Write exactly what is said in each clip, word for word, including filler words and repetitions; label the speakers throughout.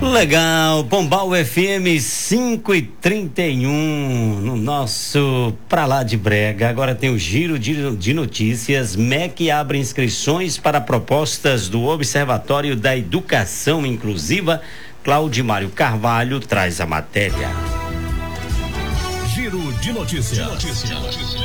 Speaker 1: Legal, Pombal F M cinco e trinta e um no nosso Pra Lá de Brega. Agora tem o giro de, de notícias. M E C abre inscrições para propostas do Observatório da Educação Inclusiva. Claudimário Carvalho traz a matéria.
Speaker 2: Giro de notícias. De notícia.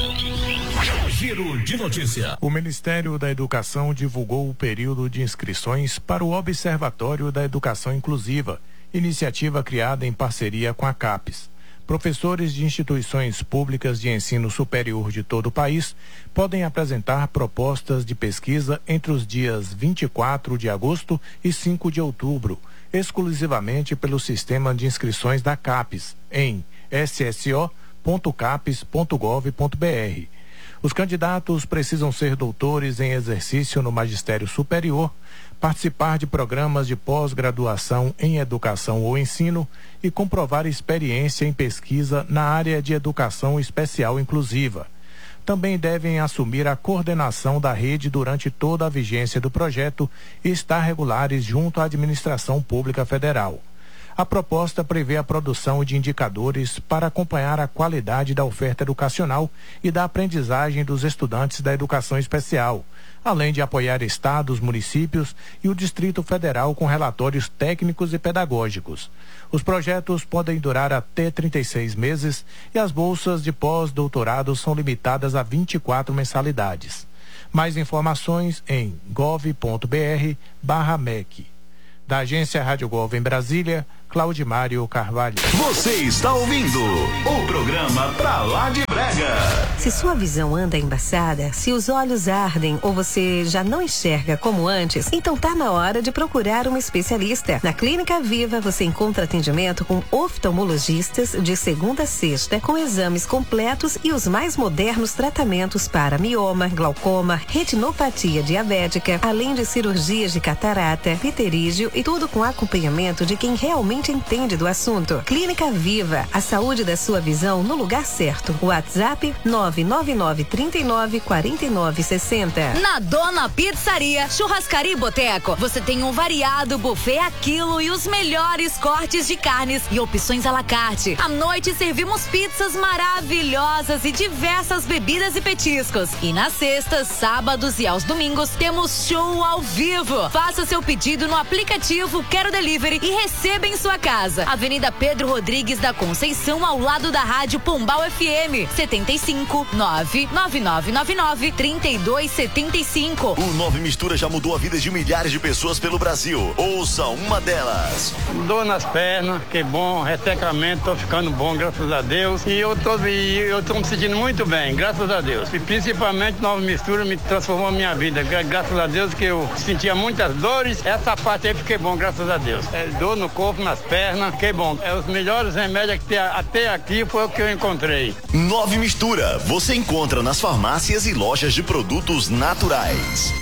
Speaker 2: Giro de notícia.
Speaker 3: O Ministério da Educação divulgou o período de inscrições para o Observatório da Educação Inclusiva, iniciativa criada em parceria com a CAPES. Professores de instituições públicas de ensino superior de todo o país podem apresentar propostas de pesquisa entre os dias vinte e quatro de agosto e cinco de outubro, exclusivamente pelo sistema de inscrições da CAPES, em s s o ponto capes ponto gov ponto b r. Os candidatos precisam ser doutores em exercício no magistério superior, participar de programas de pós-graduação em educação ou ensino e comprovar experiência em pesquisa na área de educação especial inclusiva. Também devem assumir a coordenação da rede durante toda a vigência do projeto e estar regulares junto à administração pública federal. A proposta prevê a produção de indicadores para acompanhar a qualidade da oferta educacional e da aprendizagem dos estudantes da educação especial, além de apoiar estados, municípios e o Distrito Federal com relatórios técnicos e pedagógicos. Os projetos podem durar até trinta e seis meses e as bolsas de pós-doutorado são limitadas a vinte e quatro mensalidades. Mais informações em gov ponto br barra M E C. Da Agência Rádio Gov em Brasília, Claudimário Carvalho.
Speaker 2: Você está ouvindo o programa Pra Lá de Brega.
Speaker 4: Se sua visão anda embaçada, se os olhos ardem ou você já não enxerga como antes, então tá na hora de procurar um especialista. Na Clínica Viva você encontra atendimento com oftalmologistas de segunda a sexta, com exames completos e os mais modernos tratamentos para mioma, glaucoma, retinopatia diabética, além de cirurgias de catarata, pterígio e tudo com acompanhamento de quem realmente entende do assunto. Clínica Viva, a saúde da sua visão no lugar certo. WhatsApp nove nove nove, trinta e nove, quarenta e nove, sessenta.
Speaker 5: Na Dona Pizzaria, Churrascaria e Boteco, você tem um variado buffet a quilo e os melhores cortes de carnes e opções à la carte. À noite servimos pizzas maravilhosas e diversas bebidas e petiscos. E nas sextas, sábados e aos domingos temos show ao vivo. Faça seu pedido no aplicativo Quero Delivery e receba em sua casa. Avenida Pedro Rodrigues da Conceição, ao lado da Rádio Pombal F M. setenta e cinco, nove nove nove nove nove, trinta e dois, setenta e cinco.
Speaker 2: O Nove Mistura já mudou a vida de milhares de pessoas pelo Brasil. Ouça uma delas.
Speaker 6: Dor nas pernas, que bom, ressecamento, tô ficando bom, graças a Deus. E eu tô, e eu tô me sentindo muito bem, graças a Deus. E principalmente Nova Mistura me transformou a minha vida. Graças a Deus que eu sentia muitas dores. Essa parte aí fiquei bom, graças a Deus. É, dor no corpo, nas pernas, que bom. É os melhores remédios que tem até aqui foi o que eu encontrei.
Speaker 2: Nove Mistura, você encontra nas farmácias e lojas de produtos naturais.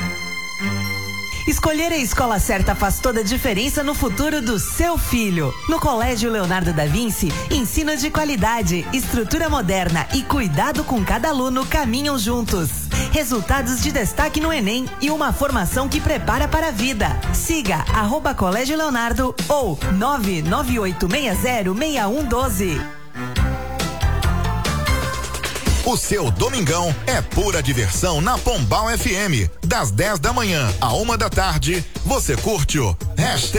Speaker 7: Escolher a escola certa faz toda a diferença no futuro do seu filho. No Colégio Leonardo da Vinci, ensino de qualidade, estrutura moderna e cuidado com cada aluno caminham juntos. Resultados de destaque no Enem e uma formação que prepara para a vida. Siga arroba Colégio Leonardo ou nove nove oito seis zero, seis um um doze.
Speaker 8: O seu domingão é pura diversão na Pombal F M. Das dez da manhã à uma da tarde, você curte o hashtag